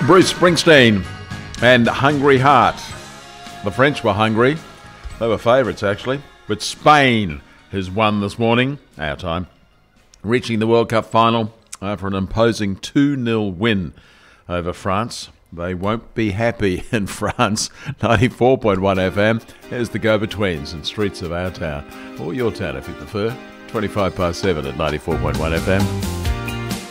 Bruce Springsteen and Hungry Heart. The French were hungry. They were favourites, actually. But Spain has won this morning, our time, reaching the World Cup final after an imposing 2-0 win over France. They won't be happy in France. 94.1 FM. Here's the go-betweens and streets of our town, or your town if you prefer. 25 past 7 at 94.1 FM.